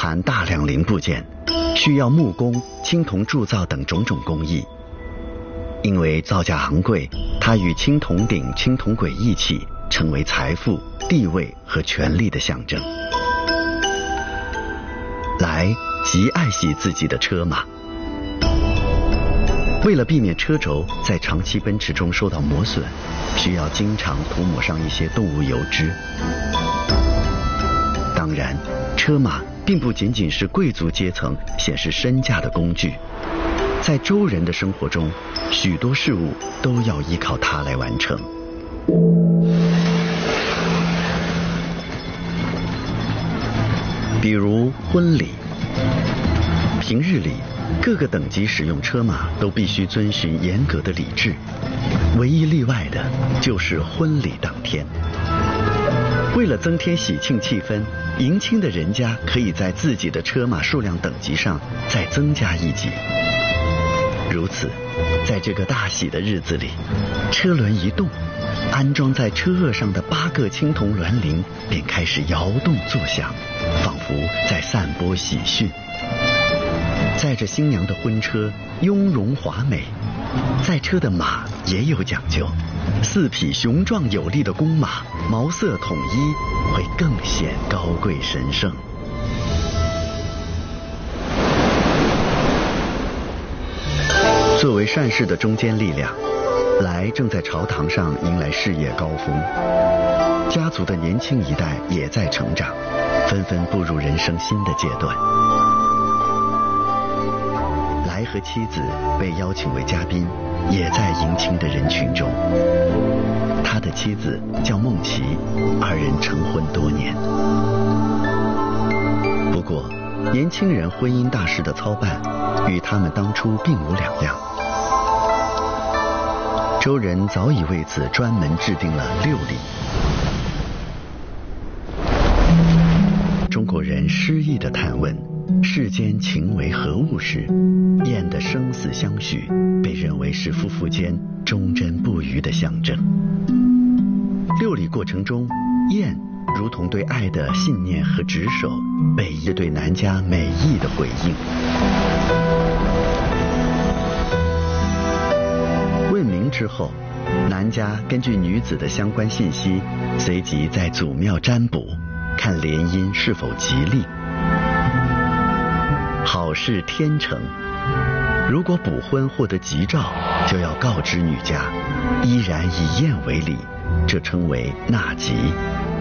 含大量零部件，需要木工、青铜铸造等种种工艺。因为造价昂贵，它与青铜鼎、青铜簋一起，成为财富、地位和权力的象征。来极爱惜自己的车马，为了避免车轴在长期奔驰中受到磨损，需要经常涂抹上一些动物油脂。当然，车马并不仅仅是贵族阶层显示身价的工具，在周人的生活中，许多事物都要依靠它来完成。比如婚礼，平日里各个等级使用车马都必须遵循严格的礼制，唯一例外的就是婚礼当天。为了增添喜庆气氛，迎亲的人家可以在自己的车马数量等级上再增加一级。如此，在这个大喜的日子里，车轮一动，安装在车轭上的8个青铜銮铃便开始摇动作响，仿佛在散播喜讯。载着新娘的婚车雍容华美，载车的马也有讲究，4匹雄壮有力的公马，毛色统一，会更显高贵神圣。作为善事的中坚力量，来正在朝堂上迎来事业高峰，家族的年轻一代也在成长，纷纷步入人生新的阶段。来和妻子被邀请为嘉宾，也在迎亲的人群中。他的妻子叫孟琪，2人成婚多年。不过，年轻人婚姻大事的操办与他们当初并无两样。周人早已为此专门制定了6礼。中国人诗意地探问世间情为何物时，燕的生死相许被认为是夫妇间忠贞不渝的象征。6礼过程中，燕如同对爱的信念和执守，被以对男家美意的回应。问明之后，男家根据女子的相关信息，随即在祖庙占卜，看联姻是否吉利。好事天成，如果补婚获得吉兆，就要告知女家，依然以燕为礼，这称为纳吉。